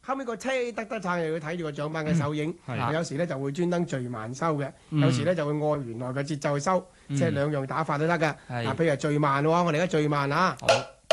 後尾個車得撐又要睇住個掌板嘅手影，有時咧就會專登序慢收嘅，有時咧就會按原來嘅節奏去收，即係兩樣打法都得㗎。嗱，譬如序慢喎，我哋而家序慢啊。